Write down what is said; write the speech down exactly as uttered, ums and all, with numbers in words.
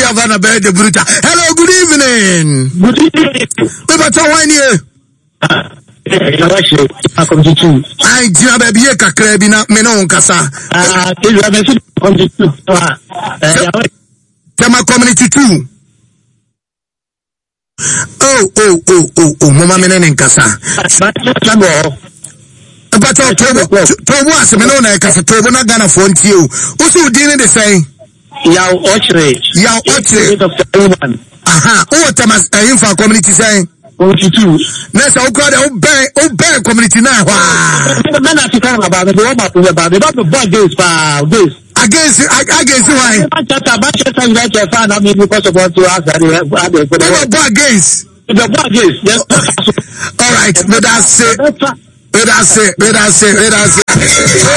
Havana Bay de Bruta. Hello, good evening. Good evening. But how you? I Jina baby kakra bi na me no nkasa. Ah, you have been community two. Tema community two. Oh oh oh oh oh mama me ne nkasa. But to to was me no na nkasa to na Ghana for ntie o. Wo so di ne de say. Yaw ochre. Yaw ochre. Aha, o tema info community say. Community two. Nessa o crowd o ben o ben community na wa. Men are talking about the one about the about the boy days for days. Against against why? Manchester Manchester United fan I mean because of what to ask that they go against. The boy days. Yes. All right, but that's it. But that's it. But that's it. But that's it.